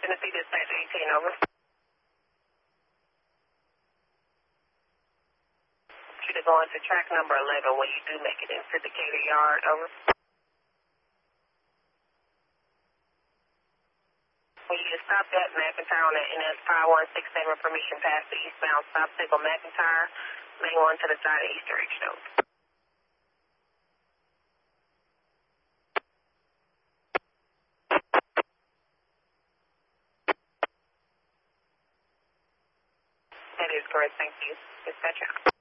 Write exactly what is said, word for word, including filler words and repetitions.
Tennessee Dispatch eighteen, over. You to go into track number eleven when you do make it into Decatur Yard, over. When you stop at McIntyre on that N S five one six seven, permission pass the eastbound stop signal McIntyre, main one to the side of East direction, over. That is correct, thank you. Dispatch out.